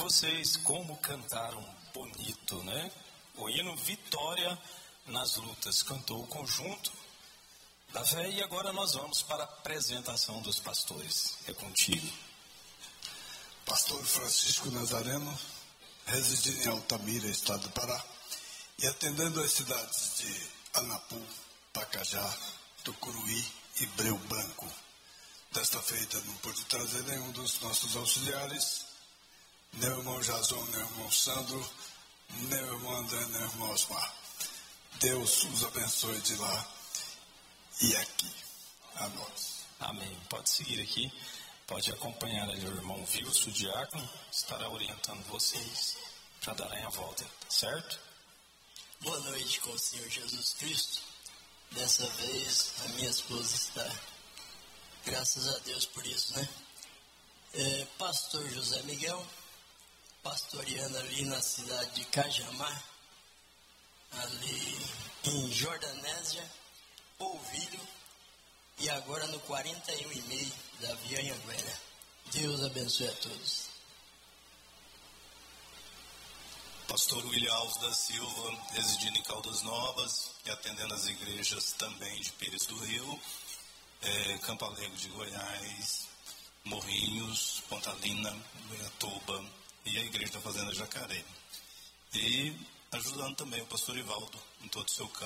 vocês como cantaram bonito, né? O hino Vitória nas Lutas cantou o conjunto da fé e agora nós vamos para a apresentação dos pastores. É contigo. Pastor Francisco Nazareno, residindo em Altamira, estado do Pará, e atendendo as cidades de Anapu, Pacajá, Tucuruí e Breu Branco. Desta feita não pude trazer nenhum dos nossos auxiliares, nem o irmão Jason, nem o irmão Sandro, nem o irmão André, nem o irmão Osmar. Deus os abençoe de lá e aqui, a nós. Amém. Pode seguir aqui, pode acompanhar ali o irmão Wilson, o diácono, estará orientando vocês para darem a volta, tá certo? Boa noite com o Senhor Jesus Cristo. Dessa vez a minha esposa está, graças a Deus por isso, né? Pastor José Miguel, pastoreando ali na cidade de Cajamar, ali em Jordanésia, Polvilho, e agora no 41,5 da Via Anhanguera. Deus abençoe a todos. Pastor William Alves da Silva, residindo em Caldas Novas e atendendo as igrejas também de Pires do Rio, Campo Alegre de Goiás, Morrinhos, Pontalina, Goiatuba e a igreja da Fazenda Jacaré. E ajudando também o pastor Ivaldo em todo o seu campo.